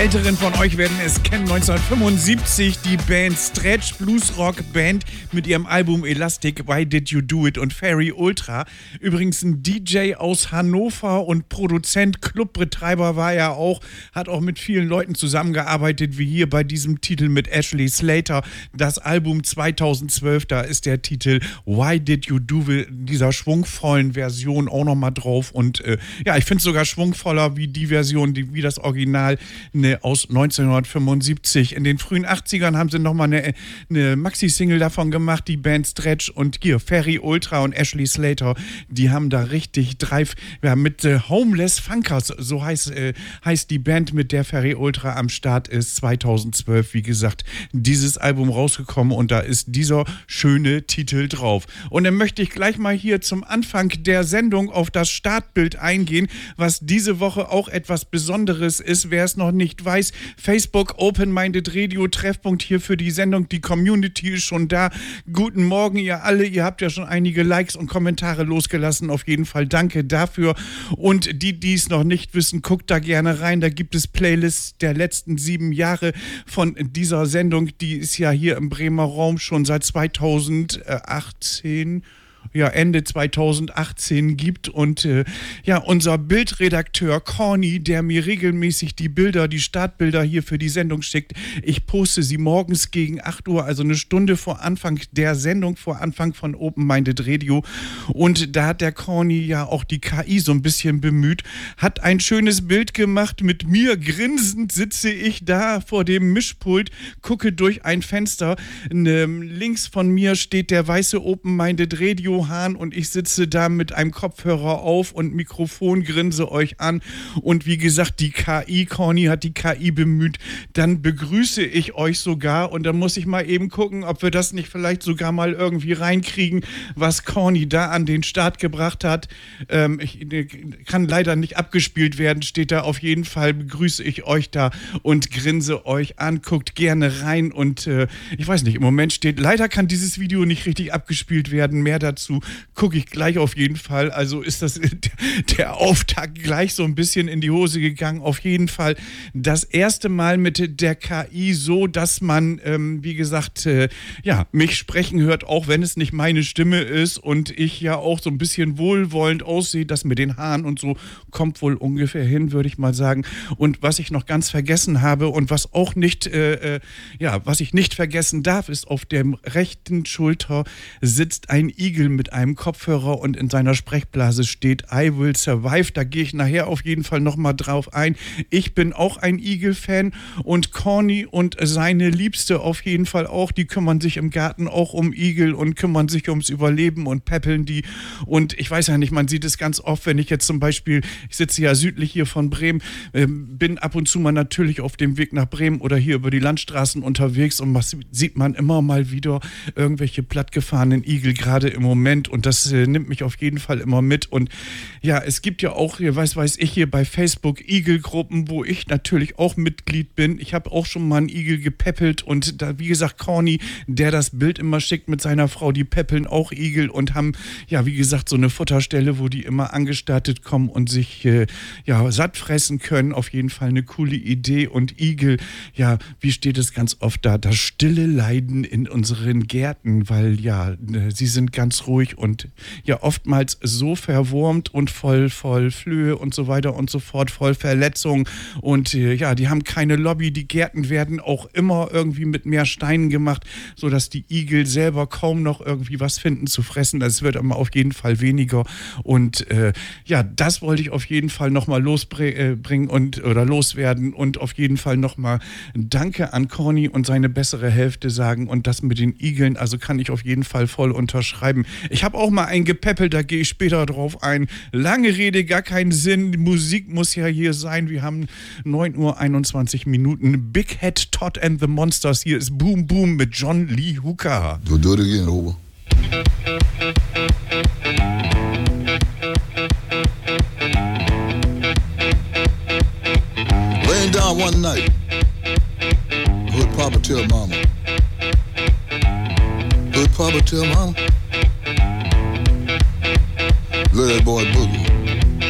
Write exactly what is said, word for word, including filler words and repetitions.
Älteren von euch werden es kennen, neunzehnhundertfünfundsiebzig die Band Stretch, Bluesrock-Band mit ihrem Album Elastic, Why Did You Do It und Fairy Ultra. Übrigens ein D J aus Hannover und Produzent, Clubbetreiber war er auch, hat auch mit vielen Leuten zusammengearbeitet, wie hier bei diesem Titel mit Ashley Slater. Das Album zweitausendzwölf, da ist der Titel Why Did You Do It, in dieser schwungvollen Version auch nochmal drauf. Und äh, ja, ich finde es sogar schwungvoller wie die Version, die, wie das Original, eine aus neunzehnhundertfünfundsiebzig. In den frühen achtzigern haben sie nochmal eine, eine Maxi-Single davon gemacht, die Band Stretch, und hier Fairy Ultra und Ashley Slater, die haben da richtig Drive, ja, mit äh, Homeless Funkers, so heißt, äh, heißt die Band, mit der Fairy Ultra am Start ist, zweitausendzwölf, wie gesagt, dieses Album rausgekommen und da ist dieser schöne Titel drauf. Und dann möchte ich gleich mal hier zum Anfang der Sendung auf das Startbild eingehen, was diese Woche auch etwas Besonderes ist, wer es noch nicht weiß. Facebook Open-Minded Radio Treffpunkt hier für die Sendung. Die Community ist schon da. Guten Morgen ihr alle. Ihr habt ja schon einige Likes und Kommentare losgelassen. Auf jeden Fall danke dafür. Und die, die es noch nicht wissen, guckt da gerne rein. Da gibt es Playlists der letzten sieben Jahre von dieser Sendung. Die ist ja hier im Bremer Raum schon seit zweitausendachtzehn, ja, Ende zweitausendachtzehn gibt. Und äh, ja, unser Bildredakteur Corny, der mir regelmäßig die Bilder, die Startbilder hier für die Sendung schickt, ich poste sie morgens gegen acht Uhr, also eine Stunde vor Anfang der Sendung, vor Anfang von Open Minded Radio. Und da hat der Corny ja auch die K I so ein bisschen bemüht, hat ein schönes Bild gemacht mit mir. Grinsend sitze ich da vor dem Mischpult, gucke durch ein Fenster. Ähm, links von mir steht der weiße Open Minded Radio Hahn und ich sitze da mit einem Kopfhörer auf und Mikrofon, grinse euch an und wie gesagt, die K I, Corny hat die K I bemüht, dann begrüße ich euch sogar und dann muss ich mal eben gucken, ob wir das nicht vielleicht sogar mal irgendwie reinkriegen, was Corny da an den Start gebracht hat. Ähm, ich, kann leider nicht abgespielt werden, steht da auf jeden Fall, begrüße ich euch da und grinse euch an, guckt gerne rein und äh, ich weiß nicht, im Moment steht, leider kann dieses Video nicht richtig abgespielt werden, mehr dazu gucke ich gleich auf jeden Fall. Also ist das der Auftakt gleich so ein bisschen in die Hose gegangen. Auf jeden Fall das erste Mal mit der K I so, dass man, ähm, wie gesagt, äh, ja, mich sprechen hört, auch wenn es nicht meine Stimme ist und ich ja auch so ein bisschen wohlwollend aussehe. Das mit den Haaren und so kommt wohl ungefähr hin, würde ich mal sagen. Und was ich noch ganz vergessen habe und was auch nicht, äh, äh, ja, was ich nicht vergessen darf, ist, auf der rechten Schulter sitzt ein Igel mit einem Kopfhörer und in seiner Sprechblase steht I will survive. Da gehe ich nachher auf jeden Fall nochmal drauf ein. Ich bin auch ein Igel-Fan und Corny und seine Liebste auf jeden Fall auch. Die kümmern sich im Garten auch um Igel und kümmern sich ums Überleben und peppeln die. Und ich weiß ja nicht, man sieht es ganz oft, wenn ich jetzt zum Beispiel, ich sitze ja südlich hier von Bremen, äh, bin ab und zu mal natürlich auf dem Weg nach Bremen oder hier über die Landstraßen unterwegs und was sieht man immer mal wieder irgendwelche plattgefahrenen Igel, gerade im Moment. Und das äh, nimmt mich auf jeden Fall immer mit. Und ja, es gibt ja auch, hier weiß, weiß ich, hier bei Facebook Igelgruppen, wo ich natürlich auch Mitglied bin. Ich habe auch schon mal einen Igel gepäppelt und da, wie gesagt, Corny, der das Bild immer schickt mit seiner Frau, die päppeln auch Igel und haben, ja, wie gesagt, so eine Futterstelle, wo die immer angestartet kommen und sich, äh, ja, satt fressen können. Auf jeden Fall eine coole Idee. Und Igel, ja, wie steht es ganz oft da? Das stille Leiden in unseren Gärten, weil, ja, sie sind ganz ruhig und ja oftmals so verwurmt und voll, voll Flöhe und so weiter und so fort, voll Verletzungen und äh, ja, die haben keine Lobby, die Gärten werden auch immer irgendwie mit mehr Steinen gemacht, sodass die Igel selber kaum noch irgendwie was finden zu fressen, das wird aber auf jeden Fall weniger und äh, ja, das wollte ich auf jeden Fall nochmal losbringen und oder loswerden und auf jeden Fall nochmal Danke an Corny und seine bessere Hälfte sagen und das mit den Igeln, also kann ich auf jeden Fall voll unterschreiben. Ich habe auch mal ein gepäppelt, da gehe ich später drauf ein. Lange Rede, gar keinen Sinn. Die Musik muss ja hier sein. Wir haben neun Uhr einundzwanzig Minuten. Big Head Todd and the Monsters. Hier ist Boom Boom mit John Lee Hooker. Do it again, Ober. Laying down one night, heard Papa tell Mama. Heard Papa tell Mama. Let that boy boogie.